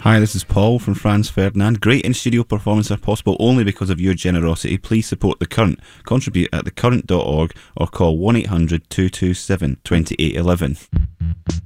Hi, this is Paul from Franz Ferdinand. Great in-studio performances are possible only because of your generosity. Please support The Current. Contribute at thecurrent.org or call 1-800-227-2811.